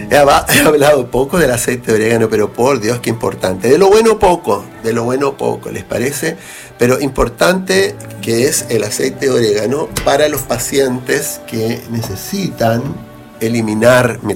He hablado poco del aceite de orégano, pero por Dios, qué importante. De lo bueno poco, ¿les parece? Pero importante que es el aceite de orégano para los pacientes que necesitan eliminar